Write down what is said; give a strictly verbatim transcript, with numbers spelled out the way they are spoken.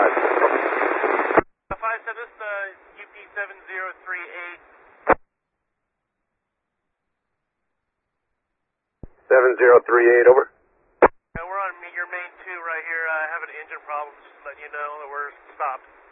five. five seven, this is uh, U P seven zero three eight. seven zero three eight, over. Yeah, we're on your main two right here. I uh, have an engine problem, just letting you know that we're stopped.